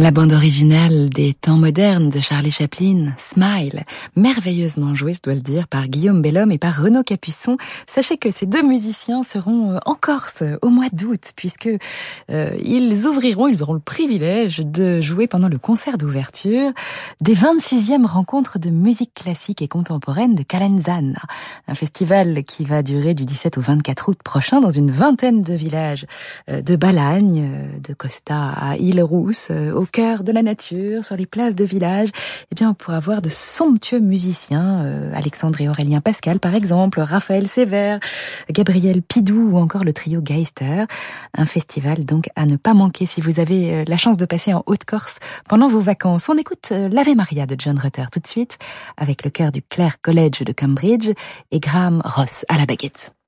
La bande originale des temps modernes de Charlie Chaplin, Smile, merveilleusement jouée, je dois le dire, par Guillaume Bellhomme et par Renaud Capuçon. Sachez que ces deux musiciens seront en Corse au mois d'août, puisque ils auront le privilège de jouer pendant le concert d'ouverture des 26e rencontres de musique classique et contemporaine de Calenzana, un festival qui va durer du 17 au 24 août prochain dans une vingtaine de villages de Balagne, de Costa à Île-Rousse, au cœur de la nature, sur les places de village. Eh bien, on pourra voir de somptueux musiciens, Alexandre et Aurélien Pascal par exemple, Raphaël Sévère, Gabriel Pidou ou encore le trio Geister. Un festival donc à ne pas manquer si vous avez la chance de passer en Haute-Corse pendant vos vacances. On écoute l'Ave Maria de John Rutter tout de suite avec le chœur du Clare College de Cambridge et Graham Ross à la baguette.